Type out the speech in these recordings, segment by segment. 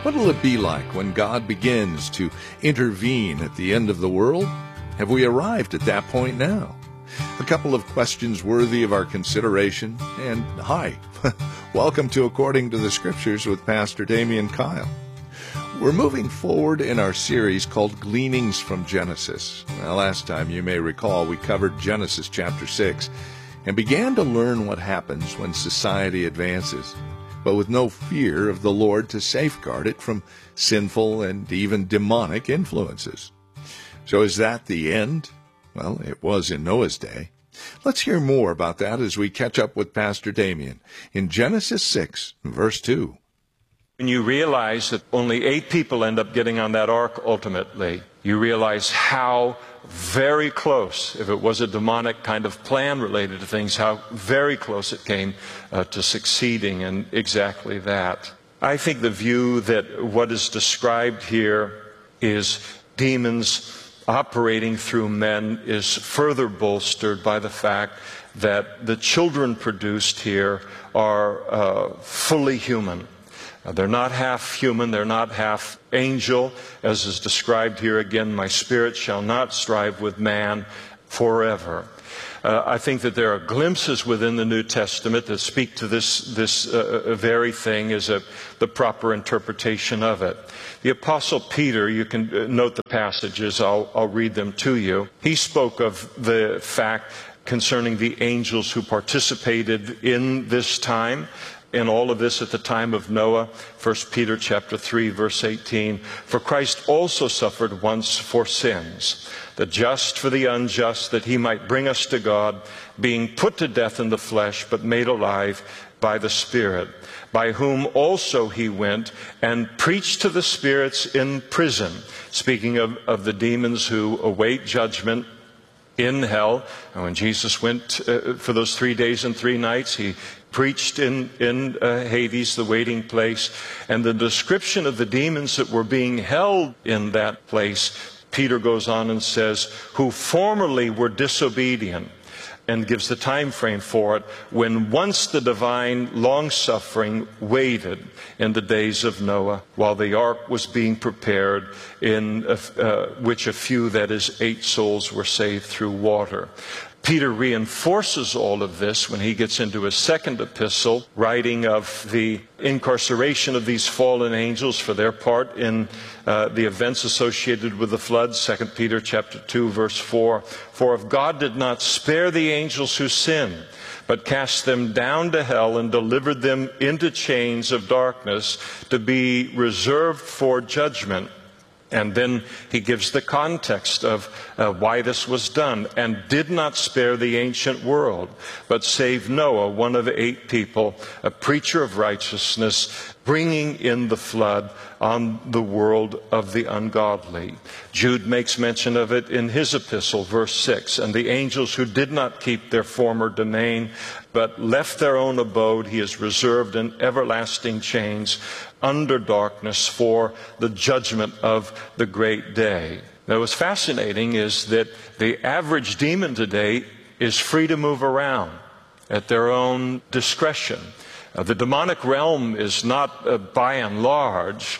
What will it be like when God begins to intervene at the end of the world? Have we arrived at that point now? A couple of questions worthy of our consideration. And hi, welcome to According to the Scriptures with Pastor Damian Kyle. We're moving forward in our series called Gleanings from Genesis. Now, last time, you may recall, we covered Genesis chapter 6 and began to learn what happens when society advances, but with no fear of the Lord to safeguard it from sinful and even demonic influences. So is that the end? Well, it was in Noah's day. Let's hear more about that as we catch up with Pastor Damian in Genesis 6, verse 2. When you realize that only 8 people end up getting on that ark ultimately, you realize how very close, if it was a demonic kind of plan related to things, how very close it came to succeeding in exactly that. I think the view that what is described here is demons operating through men is further bolstered by the fact that the children produced here are fully human. They're not half human, they're not half angel, as is described here again, my spirit shall not strive with man forever. I think that there are glimpses within the New Testament that speak to this very thing as the proper interpretation of it. The Apostle Peter, you can note the passages, I'll read them to you. He spoke of the fact concerning the angels who participated in this time, in all of this at the time of Noah. 1 Peter chapter 3, verse 18. For Christ also suffered once for sins, the just for the unjust, that he might bring us to God, being put to death in the flesh, but made alive by the Spirit, by whom also he went and preached to the spirits in prison, speaking of the demons who await judgment in hell. And when Jesus went for those 3 days and 3 nights, he preached in Hades, the waiting place. And the description of the demons that were being held in that place, Peter goes on and says, who formerly were disobedient, and gives the time frame for it, when once the divine long-suffering waited in the days of Noah, while the ark was being prepared, in which a few, that is 8 souls, were saved through water. Peter reinforces all of this when he gets into his second epistle, writing of the incarceration of these fallen angels for their part in the events associated with the flood. 2 Peter chapter 2, verse 4. For if God did not spare the angels who sinned, but cast them down to hell and delivered them into chains of darkness to be reserved for judgment. And then he gives the context of why this was done. And did not spare the ancient world, but saved Noah, one of 8 people, a preacher of righteousness, bringing in the flood on the world of the ungodly. Jude makes mention of it in his epistle, verse 6. And the angels who did not keep their former domain, but left their own abode, he has reserved in everlasting chains under darkness for the judgment of the great day. Now, what's fascinating is that the average demon today is free to move around at their own discretion. The demonic realm is not, by and large,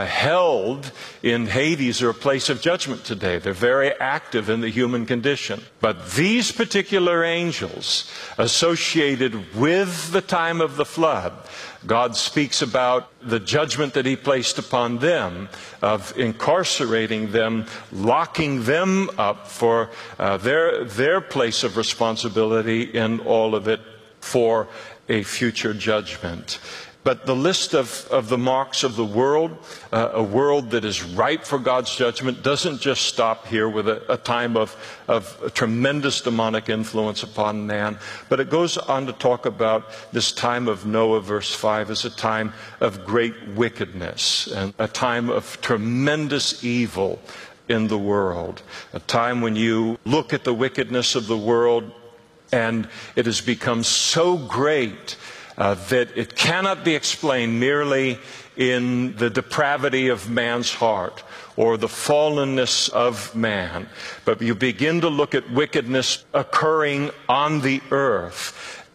held in Hades or a place of judgment today. They're very active in the human condition. But these particular angels associated with the time of the flood, God speaks about the judgment that he placed upon them, of incarcerating them, locking them up for their place of responsibility in all of it for a future judgment. But the list of the marks of the world, a world that is ripe for God's judgment, doesn't just stop here with a time of a tremendous demonic influence upon man, but it goes on to talk about this time of Noah, verse 5, as a time of great wickedness and a time of tremendous evil in the world. A time when you look at the wickedness of the world and it has become so great that it cannot be explained merely in the depravity of man's heart or the fallenness of man. But you begin to look at wickedness occurring on the earth,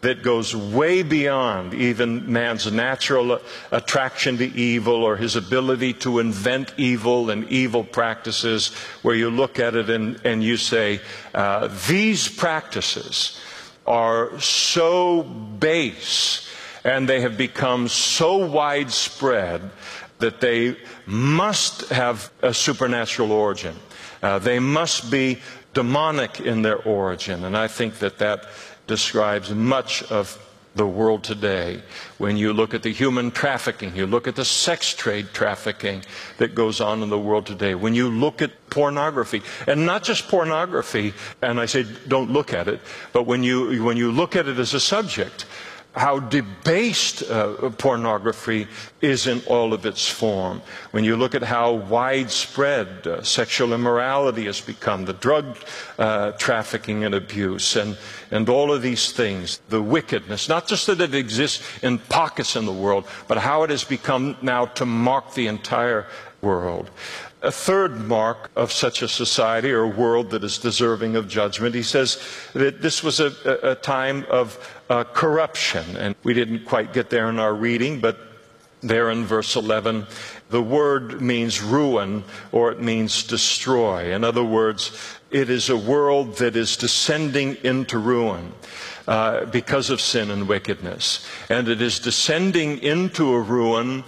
that goes way beyond even man's natural attraction to evil or his ability to invent evil and evil practices, where you look at it and you say, these practices are so base and they have become so widespread that they must have a supernatural origin. They must be demonic in their origin. And I think that describes much of the world today. When you look at the human trafficking, you look at the sex trade trafficking that goes on in the world today. When you look at pornography, and not just pornography, and I say don't look at it, but when you look at it as a subject, how debased pornography is in all of its form. When you look at how widespread sexual immorality has become, the drug trafficking and abuse, and all of these things, the wickedness, not just that it exists in pockets in the world, but how it has become now to mark the entire world. A third mark of such a society or world that is deserving of judgment, he says that this was a time of corruption. And we didn't quite get there in our reading, but there in verse 11, the word means ruin, or it means destroy. In other words, it is a world that is descending into ruin because of sin and wickedness. And it is descending into a ruin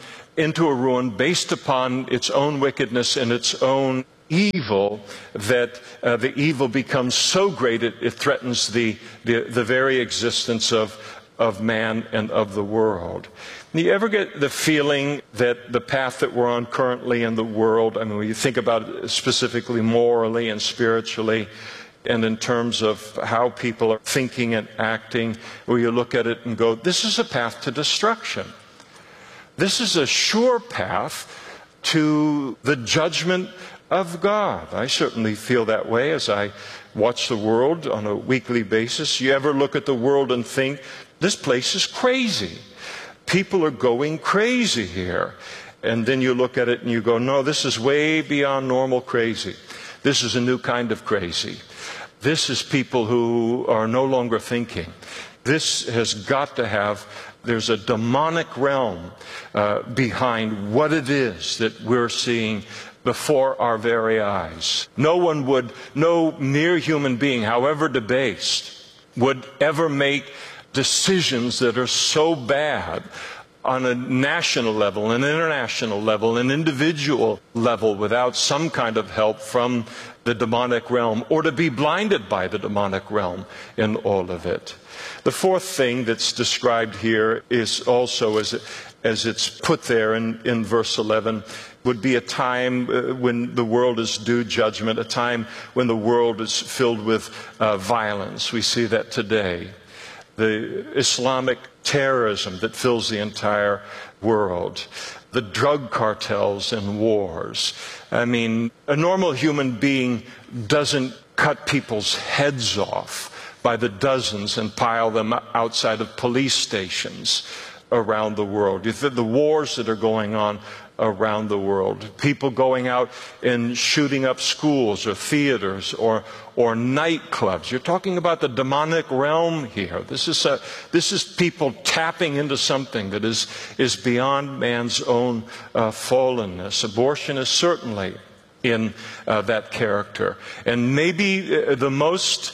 based upon its own wickedness and its own evil, that the evil becomes so great it threatens the very existence of man and of the world. Do you ever get the feeling that the path that we're on currently in the world, I mean, when you think about it specifically morally and spiritually, and in terms of how people are thinking and acting, where you look at it and go, this is a path to destruction. This is a sure path to the judgment of God. I certainly feel that way as I watch the world on a weekly basis. You ever look at the world and think, this place is crazy. People are going crazy here. And then you look at it and you go, no, this is way beyond normal crazy. This is a new kind of crazy. This is people who are no longer thinking. This has got to have, there's a demonic realm behind what it is that we're seeing before our very eyes. No mere human being, however debased, would ever make decisions that are so bad on a national level, an international level, an individual level without some kind of help from the demonic realm, or to be blinded by the demonic realm in all of it. The fourth thing that's described here is also, as it's put there in verse 11, would be a time when the world is due judgment, a time when the world is filled with violence. We see that today. The Islamic terrorism that fills the entire world, the drug cartels and wars. I mean, a normal human being doesn't cut people's heads off by the dozens and pile them outside of police stations around the world. The wars that are going on around the world, people going out and shooting up schools or theaters or nightclubs. You're talking about the demonic realm here. This is people tapping into something that is beyond man's own fallenness. Abortion is certainly in that character. And maybe the most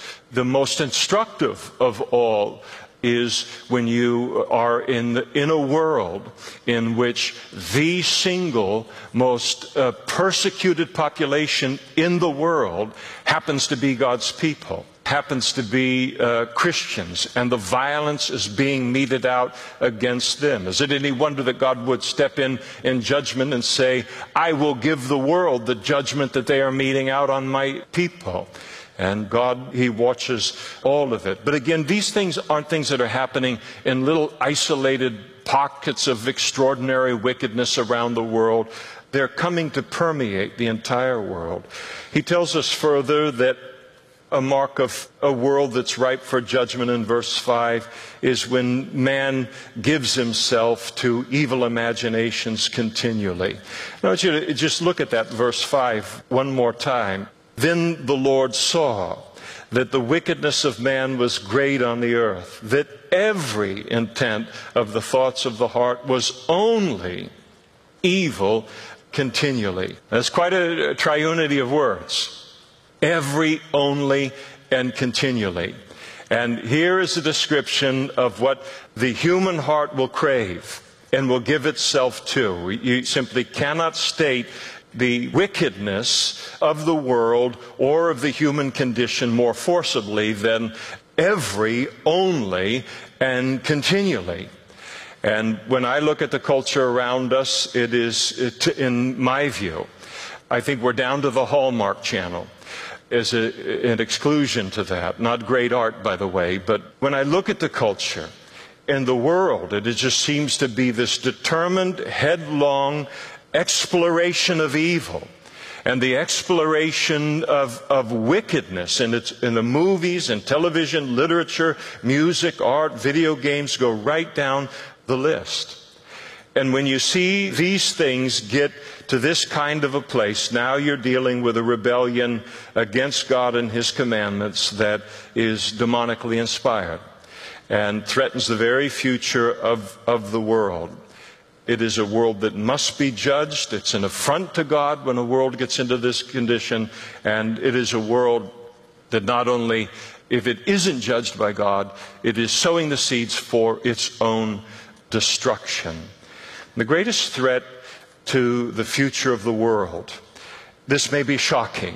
instructive of all is when you are in a world in which the single most persecuted population in the world happens to be God's people, happens to be Christians, and the violence is being meted out against them. Is it any wonder that God would step in judgment and say, I will give the world the judgment that they are meting out on my people? And God, He watches all of it. But again, these things aren't things that are happening in little isolated pockets of extraordinary wickedness around the world. They're coming to permeate the entire world. He tells us further that a mark of a world that's ripe for judgment in verse 5 is when man gives himself to evil imaginations continually. I want you to just look at that verse 5 one more time. Then the Lord saw that the wickedness of man was great on the earth, that every intent of the thoughts of the heart was only evil continually. That's quite a triunity of words. Every, only, and continually. And here is a description of what the human heart will crave and will give itself to. You simply cannot state the wickedness of the world or of the human condition more forcibly than every, only, and continually. And when I look at the culture around us, it is, in my view, I think we're down to the Hallmark Channel as an exclusion to that. Not great art, by the way, but when I look at the culture and the world, it just seems to be this determined, headlong exploration of evil and the exploration of wickedness. And it's in the movies and television, literature, music, art, video games, go right down the list. And when you see these things get to this kind of a place, now you're dealing with a rebellion against God and His commandments that is demonically inspired and threatens the very future of the world. It is a world that must be judged. It's an affront to God when a world gets into this condition. And it is a world that not only, if it isn't judged by God, it is sowing the seeds for its own destruction. The greatest threat to the future of the world, this may be shocking,